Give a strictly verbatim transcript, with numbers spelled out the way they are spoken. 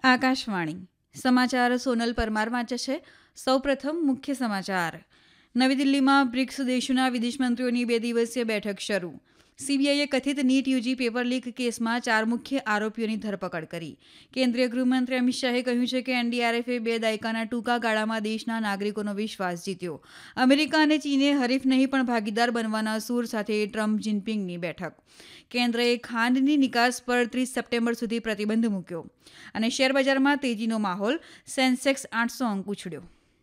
આકાશવાણી સમાચાર સોનલ પરમાર વાંચે છે. સૌપ્રથમ મુખ્ય સમાચાર. નવી દિલ્હીમાં બ્રિક્સ દેશોના વિદેશમંત્રીઓની બે દિવસીય બેઠક શરૂ. સીબીઆઈએ કથિત નીટ યુજી પેપર લીક કેસમાં ચાર મુખ્ય આરોપીઓની ધરપકડ કરી. કેન્દ્રીય ગૃહમંત્રી અમિત શાહે કહ્યું છે કે એનડીઆરએફે બે દાયકાના ટૂંકા ગાળામાં દેશના નાગરિકોનો વિશ્વાસ જીત્યો. અમેરિકા અને ચીને હરીફ નહીં પણ ભાગીદાર બનવાના સૂર સાથે ટ્રમ્પ જિનપિંગની બેઠક. કેન્દ્રએ ખાંડની નિકાસ પર ત્રીસ સપ્ટેમ્બર સુધી પ્રતિબંધ મૂક્યો. અને શેરબજારમાં તેજીનો માહોલ, સેન્સેક્સ આઠસો અંક ઉછળ્યો.